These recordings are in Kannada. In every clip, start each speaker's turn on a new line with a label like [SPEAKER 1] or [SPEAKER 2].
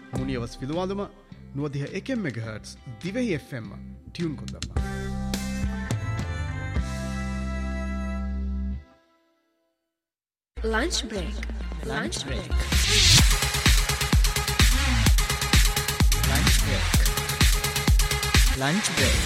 [SPEAKER 1] ಮುನಿಯವಸ್ ವಿದುವಾದಮ 101 megahertz ದಿವೆಹಿ FM tune ಕೊಂದಮ್ಮ.
[SPEAKER 2] Lunch break. Lunch break.
[SPEAKER 3] Lunch break. Lunch break.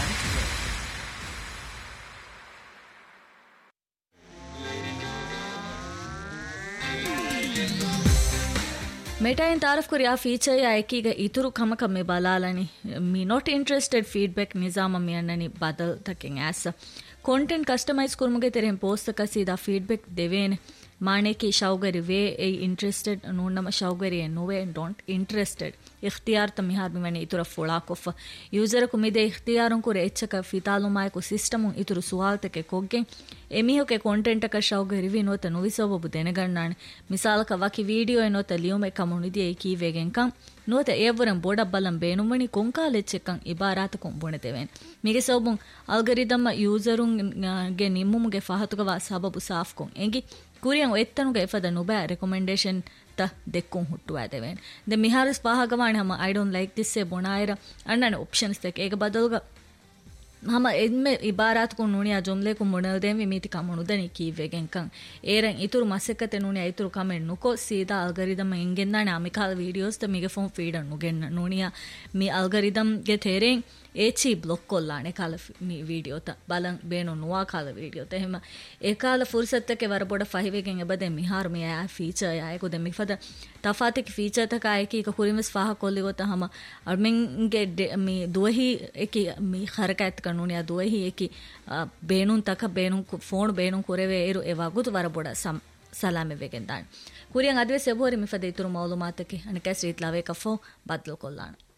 [SPEAKER 4] ಮೇಟಾಯಿನ ತಾರಫ್ ಕುರಿಯ feature yeah ಎಕೀಗ ಇತುರು ಕಮಕ me ಬಲಾಲನಿ me not interested feedback Nizam ಮಿ ಅನ್ನನಿ ಬದಲ್ ತಕಿಂಗ್ ಆಸ್ ಕಾಂಟೆಂಟ್ ಕಸ್ಟಮೈಸ್ ಕುರ್ಮುಗೆ ತೆರೆಂ ಪೋಸ್ಟ್ ಕ ಸೀದಾ feedback ದೇವೇನೆ Mane Ki ಶೌಗರಿ way A interested ನೂನ್ನಮ ಶೌಗರಿ ನೋವೆ don't interested Ikhtiyar ತ ಮಿಹಾರ್ ಬಿಮನೆ ಇತುರ ಫುಳಾಕೊಫ ಯೂಸರ್ ಕು ಮಿದೆ ಇಖ್ತಿಯಾರಂ ಕುರೆ ಎಚ್ಚಕ ಫಿತಾಲುಮಾಯ ಕು ಸಿಸ್ಟಮ್ ಇತುರು ಸುವಾಲ್ತಕೆ ಕೊಗ್ಗೆ ಎಮಿಹೊಕೆ ಕಾಂಟೆಂಟ್ ಕ ಶೌಗರಿ ವಿ ನೋತ ನುವಿಸೋಬು ದೆನಗಣ್ಣಾನೆ ಮಿಸಾಲಕ ವಕಿ ವಿಡಿಯೋ ಎನೋತ ಲಿಯೋಮೆ ಕಮುನಿದಿ ಎ ಕೀವೆಗೆನ್ ಕಂ ನೋತ ಏವರಂ ಬೋಡಬ್ಬಲಂ ಬೇನುಮಣಿ ಕೊಂಕಾಲೆಚ್ಚೆಕಂ ಇಬಾರಾತ ಕೊಂಬುಣೆತೆವೆನ್ ಮಿಗೆ ಸೋಬುಂ ಅಲ್ಗರಿದಮ್ ಯೂಸರುಂ ಗೆ ನಿಮ್ಮುಮುಗೆ ಫಹತುಗವ ಸಬಬು ಸಾಫ್ ಕೊಂ ಎಂಗಿ ಕುರಿಯಂ ಎತ್ತನುಗೆ ಎಫದ ನುಬಾ ರೆಕಮೆಂಡೇಶನ್ ತ ದೆಕ್ಕುಂ ಹುಟ್ಟುವಾದೆವೆನ್ ದೆ ಮಿಹಾರಸ್ ಪಾಹಗವಾಣಿ ಹಮ ಐ ಡೋಂಟ್ ಲೈಕ್ ದಿಸ್ ಸೆ ಬೊನಾಯರ ಅಣ್ಣನ ಆಪ್ಷನ್ಸ್ ತೆಕ್ ಏಗ ಬದಲುಗ हम इनमें इबारात को नूनिया जुमले को मुनल दें मीति कमुनुदनी कीवेगें कं एरं इतुर मसकते नूनिया इतुर कमेंट नुको सीधा अल्गोरिदम इंगेंदाने अमिकाल वीडियोस त मिगे फोन फीड नुगेन नूनिया मी अल्गोरिदम गे थेरें एची ब्लॉक कोल्लाने काल मी वीडियो त बलं बेनो नुआ काल वीडियो त हेम एकाल फुर्सत के वरबोड फाहिवेगें बदे मिहार मी आ फीचर आए को दे मिफद तफातिक फीचर तक आए की कुरिमस फाह कोली गोता हम अरमिंगे मी दुही एकी मी खरकायत कनुनिया दुही एकी बेनुन तक बेनुन फोन बेनुन कुरेवे एरु एवागुत वरबोड ಸಲಾಮೆ ವೆಗೆಂದಾಣ ಕುರಿಯಂ ಅದ್ವೆ ಸೆಬೋರಿ ಮಿಫದೆ ಇತುರು ಮೌಲುಮಾತಕ್ಕೆ ಅನಕ ಸ್ಟ್ರೀಟ್ ಲಾವೆ ಕಫೋ ಬದಲು ಕೊಲ್ಲಾಣ